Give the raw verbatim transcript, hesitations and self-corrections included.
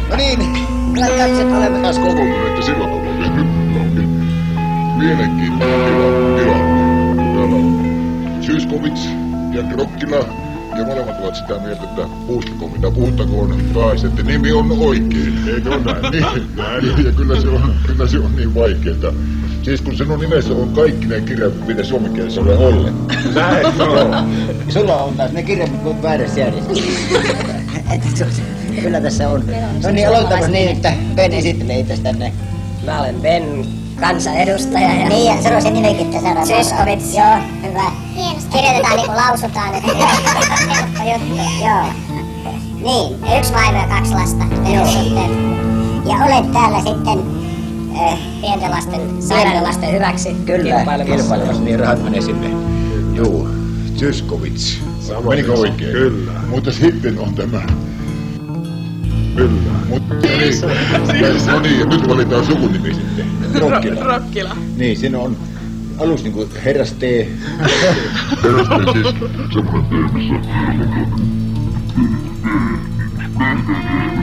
No niin, hyvät katset, olemme taas kokoontuneet sillä tavalla. Ja nyt onkin mielenkiintoinen tila, tilanne. Täällä on Zyskowicz ja Krokkila. Ja molemmat ovat sitä mieltä, että puhuttakoon mitä puhuttakoon taas, että nimi on oikein. Eikö ole näin? Niin, näin. Ja kyllä se on, kyllä se on niin vaikeeta. Siis kun sinun nimessä on kaikki ne kirjaimet, mitä suomenkielessä ole ollenkaan. Näin on. Sulla on taas ne kirjaimet, kun väärässä järjestelmässä. Kyllä tässä on. No niin, aloitetaanko niin, että Ben esittelee itsestä tänne. Mä olen Ben, kansanedustaja ja... Niin, ja sulla se nimikin tässä. Zyskowicz. Joo, hyvä. Kirjoitetaan niinku lausutaan, että helppo juttu. Joo. Niin, yksi vaimo ja kaksi lasta. Joo. Sitten. Ja olet täällä sitten Eh, pienten lasten, sairaiden lasten hyväksi Kyllä, kilpailemassa, niin rahat menee sinne. Juu, Zyskowicz. Menikö oikein? Kyllä. Mutta sitten on tämä. Kyllä. Mutta niin, no niin, ja nyt valitaan sukunimi sitten. Rokkila. Rokkila. Niin, siinä on alus niinku herras T. Herras T siis semmoinen T, missä